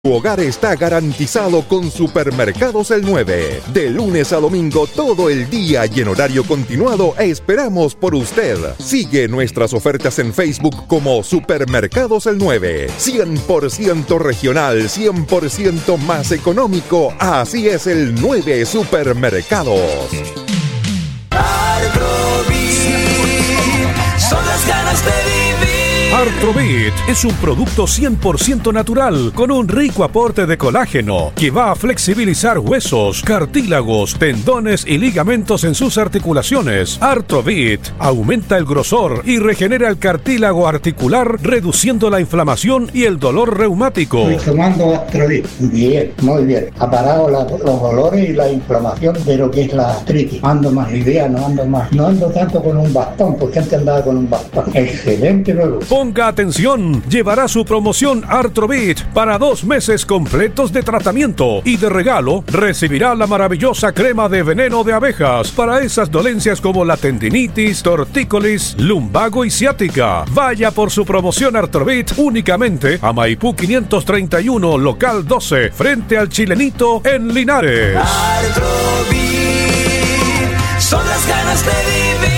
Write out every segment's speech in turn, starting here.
Tu hogar está garantizado con Supermercados El 9. De lunes a domingo todo el día y en horario continuado esperamos por usted. Sigue nuestras ofertas en Facebook como Supermercados El 9. 100% regional, 100% más económico. Así es el 9 Supermercados. Artrovit, son las ganas de vivir. Artrovit es un producto 100% natural con un rico aporte de colágeno que va a flexibilizar huesos, cartílagos, tendones y ligamentos en sus articulaciones. Artrovit aumenta el grosor y regenera el cartílago articular, reduciendo la inflamación y el dolor reumático. Estoy tomando Artrovit. Bien, muy bien. Ha parado los dolores y la inflamación de lo que es la artritis. Ando más liviano, no ando tanto con un bastón, porque antes andaba con un bastón. Excelente luego. Ponga atención, llevará su promoción Artrovit para 2 meses completos de tratamiento y de regalo recibirá la maravillosa crema de veneno de abejas para esas dolencias como la tendinitis, tortícolis, lumbago y ciática. Vaya por su promoción Artrovit únicamente a Maipú 531, local 12, frente al Chilenito en Linares. Artrovit, son las ganas de vivir.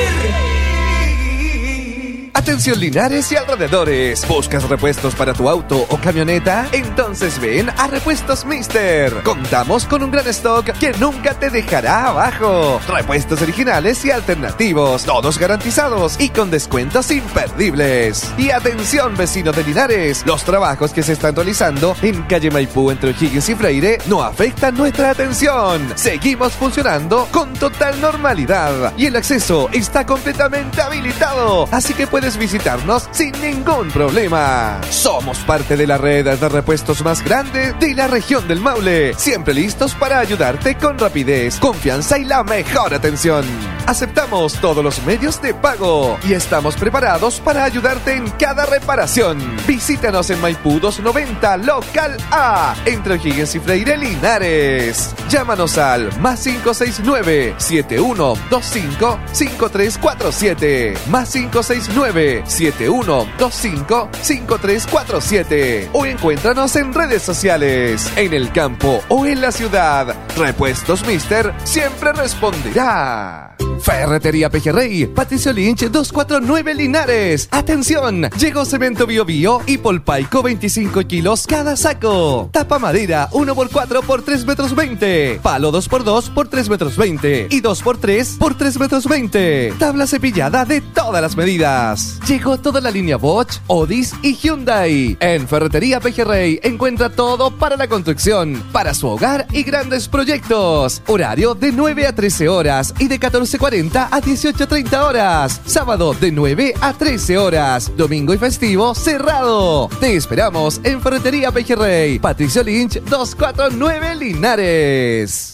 Atención Linares y alrededores. ¿Buscas repuestos para tu auto o camioneta? Entonces ven a Repuestos Mister. Contamos con un gran stock que nunca te dejará abajo. Repuestos originales y alternativos, todos garantizados y con descuentos imperdibles. Y atención vecino de Linares, los trabajos que se están realizando en calle Maipú entre O'Higgins y Freire no afectan nuestra atención. Seguimos funcionando con total normalidad y el acceso está completamente habilitado, así que puedes visitarnos sin ningún problema. Somos parte de la red de repuestos más grande de la región del Maule, siempre listos para ayudarte con rapidez, confianza y la mejor atención. Aceptamos todos los medios de pago y estamos preparados para ayudarte en cada reparación. Visítanos en Maipú 290, local A, entre O'Higgins y Freire, Linares. Llámanos al +569 7125 5347 +569 7125 5347 o encuéntranos en redes sociales, en el campo o en la ciudad. Repuestos Mister siempre responderá. Ferretería Pejerrey, Patricio Lynch 249 Linares. Atención, llegó cemento Bio Bio y Polpaico 25 kilos cada saco. Tapa madera 1x4 por 3 metros 20. Palo 2x2 por 3 metros 20 y 2x3 por 3 metros 20. Tabla cepillada de todas las medidas. Llegó toda la línea Bosch, Odis y Hyundai. En Ferretería Pejerrey encuentra todo para la construcción, para su hogar y grandes proyectos. Horario de 9 a 13 horas y de 14:40 a 18:30 horas. Sábado de 9 a 13 horas. Domingo y festivo cerrado. Te esperamos en Ferretería Pejerrey, Patricio Lynch 249 Linares.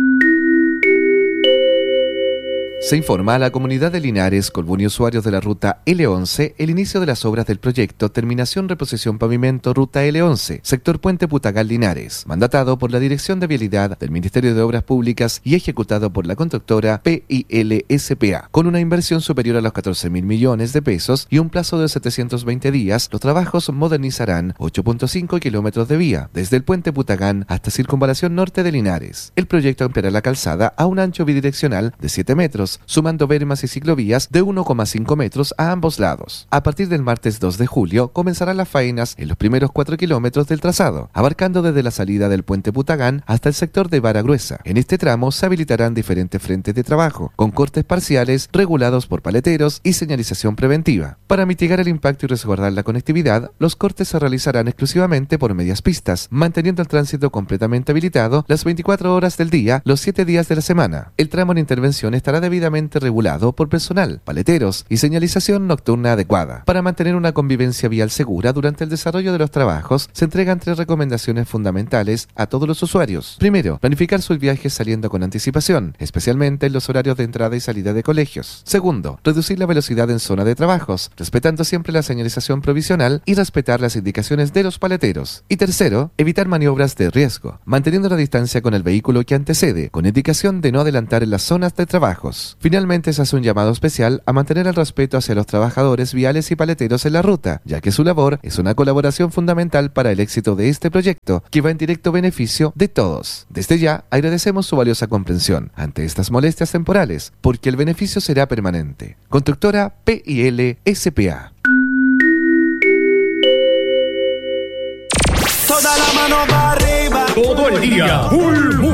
Se informa a la comunidad de Linares, Colbún y usuarios de la ruta L11 el inicio de las obras del proyecto Terminación Reposición Pavimento Ruta L11, sector Puente Putagán Linares, mandatado por la Dirección de Vialidad del Ministerio de Obras Públicas y ejecutado por la constructora PIL-SPA. Con una inversión superior a los 14.000 millones de pesos y un plazo de 720 días, los trabajos modernizarán 8.5 kilómetros de vía, desde el Puente Putagán hasta Circunvalación Norte de Linares. El proyecto ampliará la calzada a un ancho bidireccional de 7 metros, sumando bermas y ciclovías de 1,5 metros a ambos lados. A partir del martes 2 de julio comenzarán las faenas en los primeros 4 kilómetros del trazado, abarcando desde la salida del Puente Putagán hasta el sector de Vara Gruesa. En este tramo se habilitarán diferentes frentes de trabajo, con cortes parciales regulados por paleteros y señalización preventiva. Para mitigar el impacto y resguardar la conectividad, los cortes se realizarán exclusivamente por medias pistas, manteniendo el tránsito completamente habilitado las 24 horas del día, los 7 días de la semana. El tramo en intervención estará debidamente regulado por personal, paleteros y señalización nocturna adecuada. Para mantener una convivencia vial segura durante el desarrollo de los trabajos, se entregan 3 recomendaciones fundamentales a todos los usuarios. Primero, planificar sus viajes saliendo con anticipación, especialmente en los horarios de entrada y salida de colegios. Segundo, reducir la velocidad en zona de trabajos, respetando siempre la señalización provisional y respetar las indicaciones de los paleteros. Y tercero, evitar maniobras de riesgo, manteniendo la distancia con el vehículo que antecede, con indicación de no adelantar en las zonas de trabajos. vehículos. Finalmente se hace un llamado especial a mantener el respeto hacia los trabajadores viales y paleteros en la ruta, ya que su labor es una colaboración fundamental para el éxito de este proyecto, que va en directo beneficio de todos. Desde ya agradecemos su valiosa comprensión ante estas molestias temporales, porque el beneficio será permanente. Constructora PIL S.p.A. Toda la mano para arriba. Todo el día, full